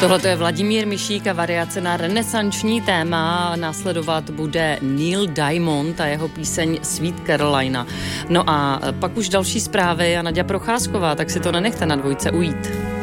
Tohle je Vladimír Mišík a variace na renesanční téma. Následovat bude Neil Diamond a jeho píseň Sweet Carolina. No a pak už další zprávy a Naďa Procházková, tak si to nenechte na dvojce ujít.